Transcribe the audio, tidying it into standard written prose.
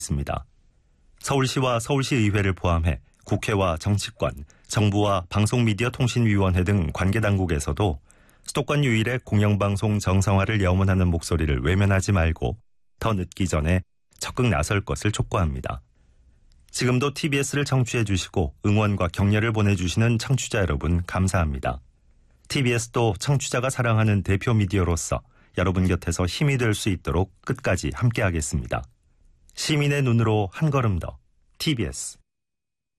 있습니다. 서울시와 서울시의회를 포함해 국회와 정치권, 정부와 방송미디어통신위원회 등 관계당국에서도 수도권 유일의 공영방송 정상화를 염원하는 목소리를 외면하지 말고 더 늦기 전에 적극 나설 것을 촉구합니다. 지금도 TBS를 청취해 주시고 응원과 격려를 보내주시는 청취자 여러분 감사합니다. TBS도 청취자가 사랑하는 대표 미디어로서 여러분 곁에서 힘이 될 수 있도록 끝까지 함께하겠습니다. 시민의 눈으로 한 걸음 더 TBS